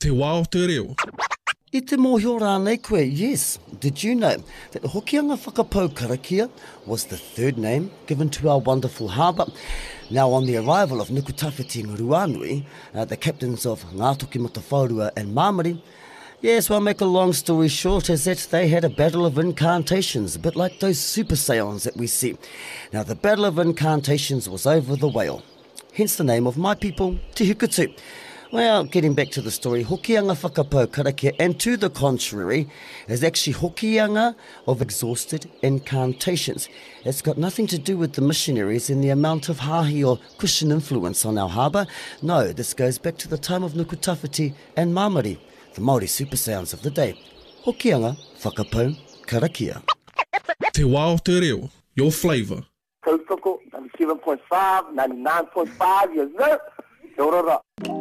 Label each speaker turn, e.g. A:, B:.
A: Te wā o te reo.
B: I te mōhio rānei koe, yes. Did you know that Hokianga Whakapau Karakia was the third name given to our wonderful harbour? Now, on the arrival of Nukutawhiti and Ruanui, the captains of Ngātoki Matawhaurua and Māmari, yes, well, make a long story short, is that they had a battle of incantations, a bit like those super seance that we see. Now, the battle of incantations was over the whale, hence the name of my people, Te Hukutu. Well, getting back to the story, Hokianga Whakapau Karakia, and to the contrary, is actually Hokianga of exhausted incantations. It's got nothing to do with the missionaries and the amount of hahi or Christian influence on our harbour. No, this goes back to the time of Nukutawhiti and Māmari, the Māori super sounds of the day. Hokianga Whakapau Karakia.
A: Te wā o te reo. Your flavour.
C: Tautoko, 97.5, 99.5, yes, sir. Kia ora.